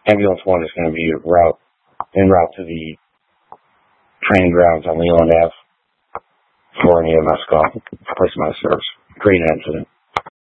Ambulance 1 is going to be en route to the training grounds on Leland Ave for an EMS call, place of my service. Great incident.